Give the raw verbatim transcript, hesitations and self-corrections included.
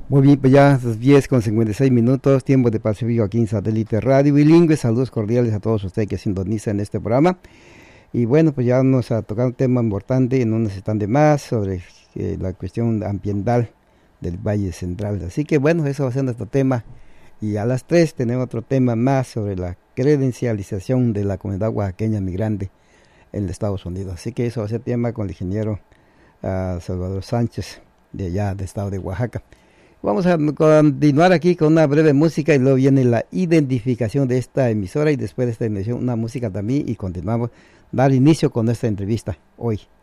Muy bien, pues ya las diez con cincuenta y seis minutos, tiempo de Pacífico aquí en Satélite Radio Bilingüe. Saludos cordiales a todos ustedes que sintonizan este programa. Y bueno, pues ya vamos a tocar un tema importante, no necesitan de más, sobre eh, la cuestión ambiental del Valle Central. Así que bueno, eso va a ser nuestro tema. Y a las tres tenemos otro tema más sobre la credencialización de la comunidad oaxaqueña migrante en los Estados Unidos. Así que eso va a ser tema con el ingeniero uh, Salvador Sánchez, de allá del estado de Oaxaca. Vamos a continuar aquí con una breve música y luego viene la identificación de esta emisora y después de esta emisión una música también y continuamos, dar inicio con nuestra entrevista hoy.